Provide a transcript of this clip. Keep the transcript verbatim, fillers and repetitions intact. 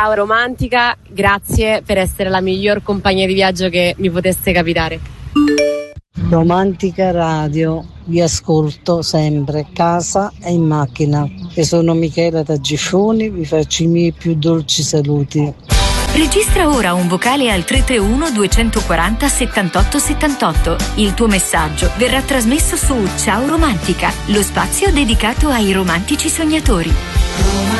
Ciao romantica, grazie per essere la miglior compagnia di viaggio che mi potesse capitare. Romantica Radio, vi ascolto sempre, casa e in macchina. E sono Michela da Gifoni, vi faccio i miei più dolci saluti. Registra ora un vocale al tre tre uno due quattro zero settantotto settantotto. Il tuo messaggio verrà trasmesso su Ciao Romantica, lo spazio dedicato ai romantici sognatori.